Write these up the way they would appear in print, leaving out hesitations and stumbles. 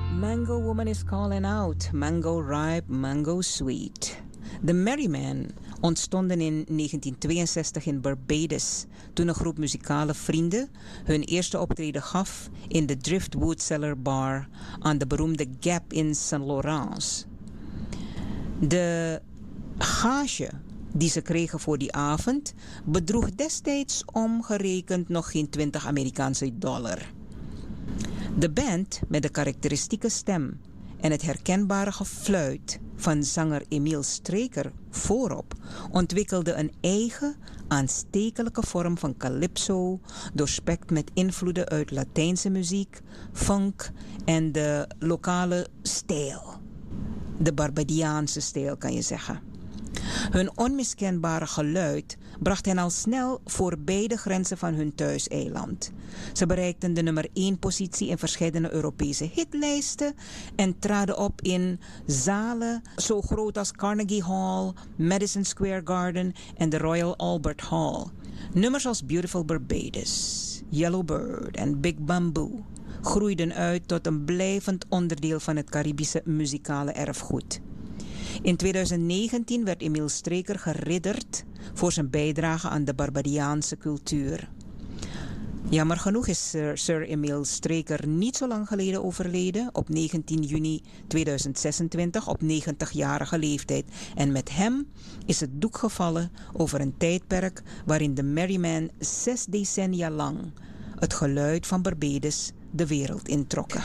Mango Woman is calling out. Mango ripe, mango sweet. De Merrymen ontstonden in 1962 in Barbados, toen een groep muzikale vrienden hun eerste optreden gaf in de Driftwood Cellar Bar aan de beroemde Gap in St. Lawrence. De gage die ze kregen voor die avond bedroeg destijds omgerekend nog geen 20 Amerikaanse dollar. De band met de karakteristieke stem en het herkenbare gefluit van zanger Emil Streker voorop ontwikkelde een eigen aanstekelijke vorm van calypso, doorspekt met invloeden uit Latijnse muziek, funk en de lokale stijl. De Barbadiaanse stijl kan je zeggen. Hun onmiskenbare geluid bracht hen al snel voorbij de grenzen van hun thuiseiland. Ze bereikten de nummer 1 positie in verschillende Europese hitlijsten en traden op in zalen zo groot als Carnegie Hall, Madison Square Garden en de Royal Albert Hall. Nummers als Beautiful Barbados, Yellow Bird en Big Bamboo groeiden uit tot een blijvend onderdeel van het Caribische muzikale erfgoed. In 2019 werd Emil Streker geridderd voor zijn bijdrage aan de Barbadiaanse cultuur. Jammer genoeg is Sir Emil Streker niet zo lang geleden overleden, op 19 juni 2026 op 90-jarige leeftijd. En met hem is het doek gevallen over een tijdperk waarin de Merrymen 6 decennia lang het geluid van Barbados de wereld introkken.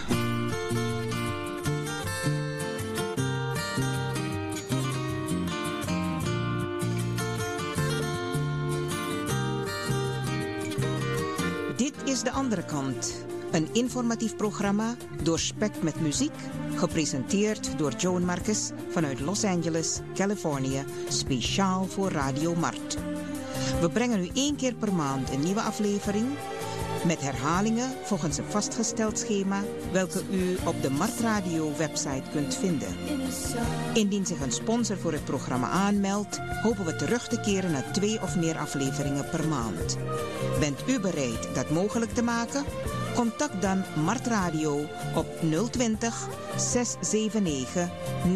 Dit is de andere kant. Een informatief programma doorspekt met muziek, gepresenteerd door Joan Marcus vanuit Los Angeles, Californië, speciaal voor Radio Mart. We brengen u 1 keer per maand een nieuwe aflevering met herhalingen volgens een vastgesteld schema, welke u op de Mart Radio website kunt vinden. Indien zich een sponsor voor het programma aanmeldt, hopen we terug te keren naar 2 of meer afleveringen per maand. Bent u bereid dat mogelijk te maken? Contact dan Mart Radio op 020 679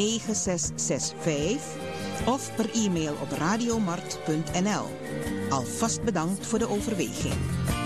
9665 of per e-mail op radiomart.nl. Alvast bedankt voor de overweging.